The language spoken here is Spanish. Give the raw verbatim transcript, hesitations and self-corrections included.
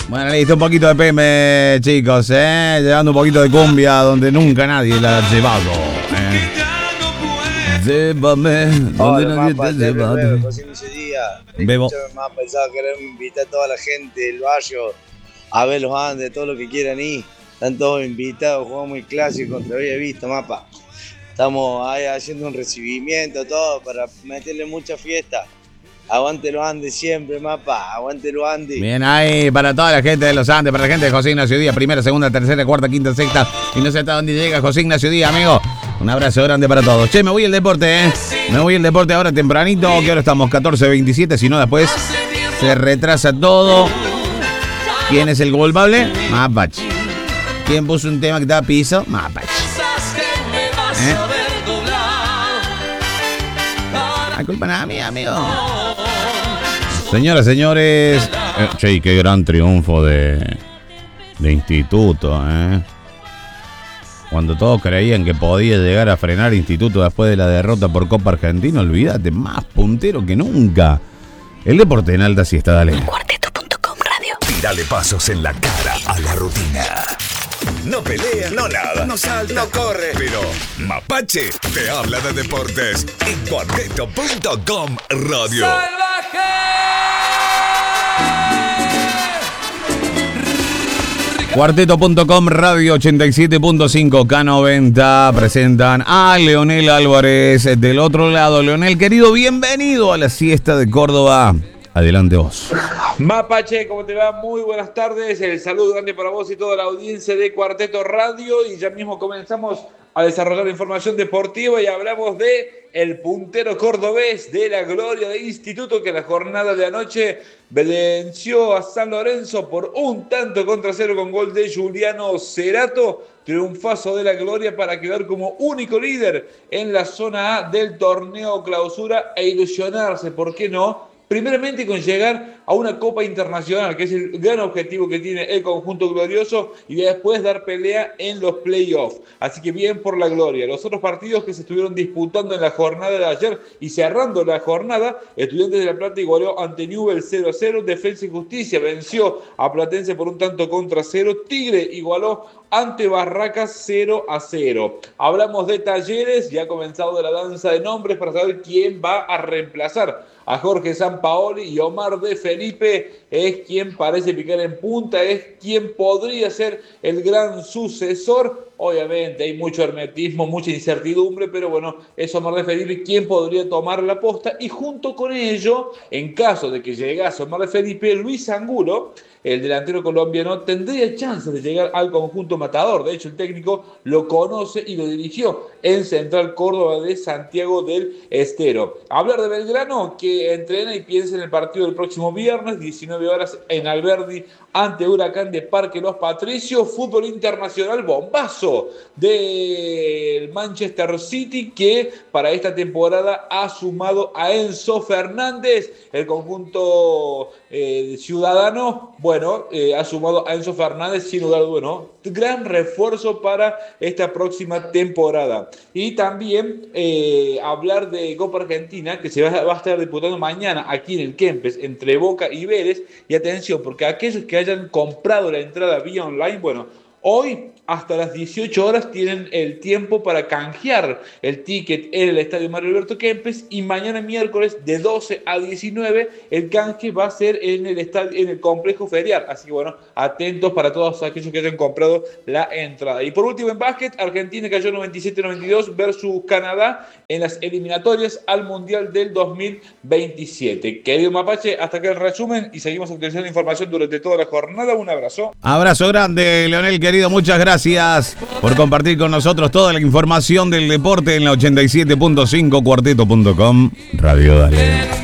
Bueno, listo, un poquito de P M, chicos, ¿eh? Llevando un poquito de cumbia donde nunca nadie la ha llevado, ¿eh? Llévame donde Hola, nadie Mapa, te ha te llevado. Bebo, Cocina ese día. Bebo. Escúchame, Mapa, pensaba querer invitar a toda la gente del barrio a ver los Andes, todo lo que quieran ir. Están todos invitados, jugamos muy clásico contra había visto, Mapa. Estamos ahí haciendo un recibimiento, todo, para meterle mucha fiesta. Aguante los Andes siempre, Mapa, aguante los Andes. Bien ahí, para toda la gente de los Andes, para la gente de José Ignacio Díaz, primera, segunda, tercera, cuarta, quinta, sexta, y no sé hasta dónde llega José Ignacio Díaz, amigo. Un abrazo grande para todos. Che, me voy al deporte, ¿eh? Me voy al deporte ahora tempranito, que ahora estamos catorce veintisiete, si no después se retrasa todo. ¿Quién es el culpable? Mapache. ¿Quién puso un tema que estaba piso? Mapache. ¿Eh? La culpa nada mía, amigo. Señoras, señores, eh, che, qué gran triunfo de, de Instituto, ¿eh? Cuando todos creían que podía llegar a frenar Instituto después de la derrota por Copa Argentina, olvídate, más puntero que nunca. El deporte en alta siesta, dale. Cuarteto punto com Radio. Tírale pasos en la cara a la rutina. No pelea, no nada, no salta, no corre, pero Mapache te habla de deportes en Cuarteto punto com Radio. Cuarteto punto com Radio ochenta y siete punto cinco K noventa presentan a Leonel Álvarez del otro lado. Leonel, querido, bienvenido a la siesta de Córdoba. Adelante vos. Mapache, ¿cómo te va? Muy buenas tardes. El saludo grande para vos y toda la audiencia de Cuarteto Radio. Y ya mismo comenzamos a desarrollar información deportiva y hablamos de el puntero cordobés de la gloria de Instituto, que en la jornada de anoche venció a San Lorenzo por un tanto contra cero con gol de Juliano Cerato. Triunfazo de la gloria para quedar como único líder en la zona A del torneo clausura e ilusionarse, ¿por qué no?, primeramente con llegar a una Copa Internacional, que es el gran objetivo que tiene el conjunto glorioso, y después dar pelea en los playoffs. Así que bien por la gloria. Los otros partidos que se estuvieron disputando en la jornada de ayer y cerrando la jornada, Estudiantes de La Plata igualó ante Newell's cero a cero, Defensa y Justicia venció a Platense por un tanto contra cero, Tigre igualó ante Barracas cero a cero. Hablamos de Talleres, ya ha comenzado la danza de nombres para saber quién va a reemplazar a Jorge Sampaoli, y Omar de Felipe es quien parece picar en punta, es quien podría ser el gran sucesor. Obviamente hay mucho hermetismo, mucha incertidumbre, pero bueno, es Omar de Felipe quien podría tomar la posta, y junto con ello, en caso de que llegase Omar de Felipe, Luis Angulo, el delantero colombiano, tendría chances de llegar al conjunto matador. De hecho, el técnico lo conoce y lo dirigió en Central Córdoba de Santiago del Estero. Hablar de Belgrano, que entrena y piensa en el partido del próximo viernes, diecinueve horas en Alberdi, ante Huracán de Parque Los Patricios. Fútbol internacional, bombazo del Manchester City, que para esta temporada ha sumado a Enzo Fernández. El conjunto eh, ciudadano, bueno, eh, ha sumado a Enzo Fernández, sin duda, bueno, gran refuerzo para esta próxima temporada. Y también eh, hablar de Copa Argentina, que se va, va a estar disputando mañana aquí en el Kempes, entre Boca y Vélez. Y atención, porque aquellos que hayan comprado la entrada vía online, bueno, hoy hasta las dieciocho horas tienen el tiempo para canjear el ticket en el Estadio Mario Alberto Kempes, y mañana miércoles de doce a diecinueve el canje va a ser en el estadio, en el complejo ferial. Así que bueno, atentos para todos aquellos que hayan comprado la entrada. Y por último, en básquet, Argentina cayó noventa y siete a noventa y dos versus Canadá en las eliminatorias al Mundial del dos mil veintisiete. Querido Mapache, hasta acá el resumen y seguimos actualizando información durante toda la jornada. Un abrazo. Abrazo grande, Leonel, querido, muchas gracias por compartir con nosotros toda la información del deporte en la ochenta y siete punto cinco Cuarteto punto com Radio, dale.